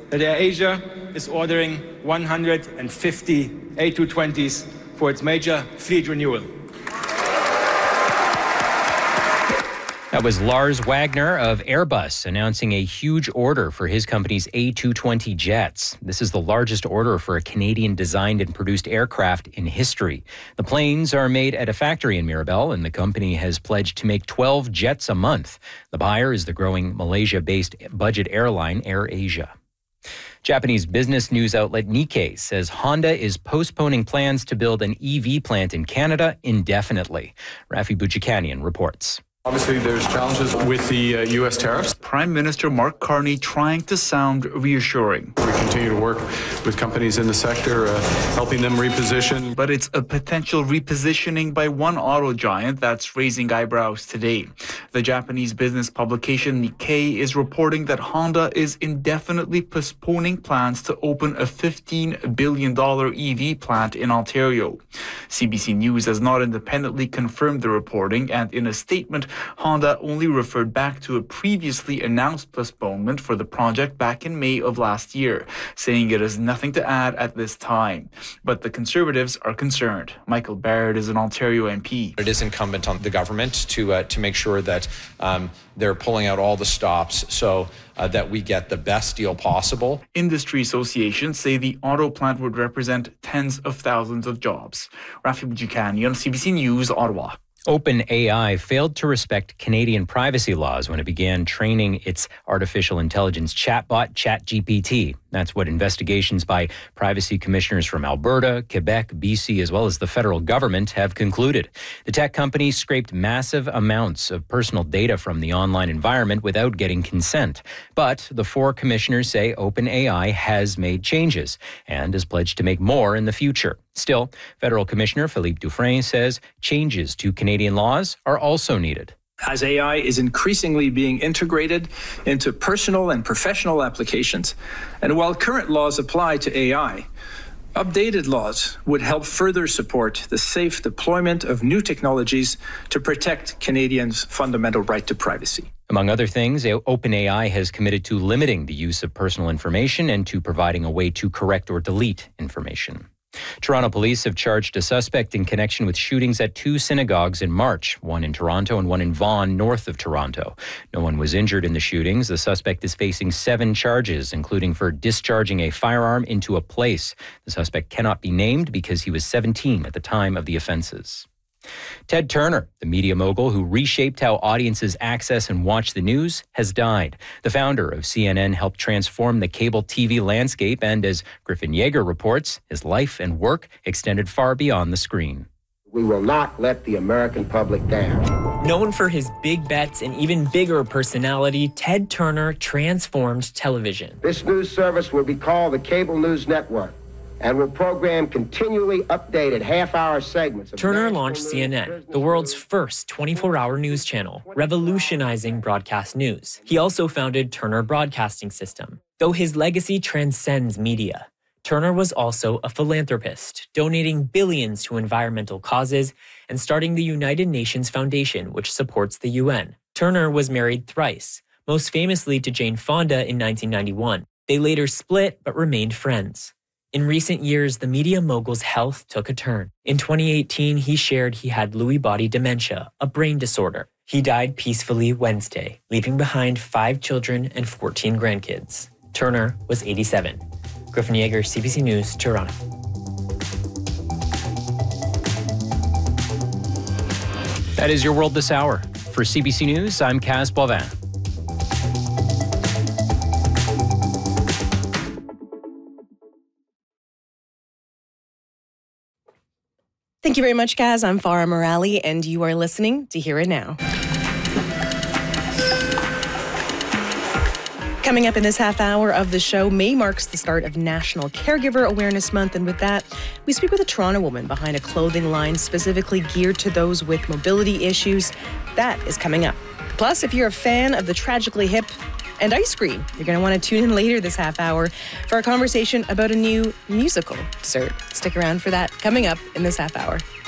that AirAsia is ordering 150 A220s for its major fleet renewal. That was Lars Wagner of Airbus announcing a huge order for his company's A220 jets. This is the largest order for a Canadian-designed and produced aircraft in history. The planes are made at a factory in Mirabel, and the company has pledged to make 12 jets a month. The buyer is the growing Malaysia-based budget airline AirAsia. Japanese business news outlet Nikkei says Honda is postponing plans to build an EV plant in Canada indefinitely. Rafi Bouchikanian reports. Obviously, there's challenges with the U.S. tariffs. Prime Minister Mark Carney trying to sound reassuring. We continue to work with companies in the sector, helping them reposition. But it's a potential repositioning by one auto giant that's raising eyebrows today. The Japanese business publication Nikkei is reporting that Honda is indefinitely postponing plans to open a $15 billion EV plant in Ontario. CBC News has not independently confirmed the reporting, and in a statement, Honda only referred back to a previously announced postponement for the project back in May of last year, saying it has nothing to add at this time. But the Conservatives are concerned. Michael Barrett is an Ontario MP. It is incumbent on the government to make sure that they're pulling out all the stops so that we get the best deal possible. Industry associations say the auto plant would represent tens of thousands of jobs. Rafi Bouchikanian, CBC News, Ottawa. OpenAI failed to respect Canadian privacy laws when it began training its artificial intelligence chatbot, ChatGPT. That's what investigations by privacy commissioners from Alberta, Quebec, BC, as well as the federal government have concluded. The tech company scraped massive amounts of personal data from the online environment without getting consent. But the four commissioners say OpenAI has made changes and has pledged to make more in the future. Still, Federal Commissioner Philippe Dufresne says changes to Canadian laws are also needed. As AI is increasingly being integrated into personal and professional applications, and while current laws apply to AI, updated laws would help further support the safe deployment of new technologies to protect Canadians' fundamental right to privacy. Among other things, OpenAI has committed to limiting the use of personal information and to providing a way to correct or delete information. Toronto police have charged a suspect in connection with shootings at two synagogues in March, one in Toronto and one in Vaughan, north of Toronto. No one was injured in the shootings. The suspect is facing 7 charges, including for discharging a firearm into a place. The suspect cannot be named because he was 17 at the time of the offenses. Ted Turner, the media mogul who reshaped how audiences access and watch the news, has died. The founder of CNN helped transform the cable TV landscape, and as Griffin Yeager reports, his life and work extended far beyond the screen. We will not let the American public down. Known for his big bets and even bigger personality, Ted Turner transformed television. This news service will be called the Cable News Network and will program continually updated half-hour segments. Turner launched CNN, the world's first 24-hour news channel, revolutionizing broadcast news. He also founded Turner Broadcasting System. Though his legacy transcends media, Turner was also a philanthropist, donating billions to environmental causes and starting the United Nations Foundation, which supports the UN. Turner was married thrice, most famously to Jane Fonda in 1991. They later split but remained friends. In recent years, the media mogul's health took a turn. In 2018, he shared he had Lewy body dementia, a brain disorder. He died peacefully Wednesday, leaving behind 5 children and 14 grandkids. Turner was 87. Griffin Yeager, CBC News, Toronto. That is your world this hour. For CBC News, I'm Kaz Boivin. Thank you very much, Kaz. I'm Farah Morali, and you are listening to Hear It Now. Coming up in this half hour of the show, May marks the start of National Caregiver Awareness Month, and with that, we speak with a Toronto woman behind a clothing line specifically geared to those with mobility issues. That is coming up. Plus, if you're a fan of the Tragically Hip and ice cream, you're going to want to tune in later this half hour for a conversation about a new musical dessert. Stick around for that, coming up in this half hour.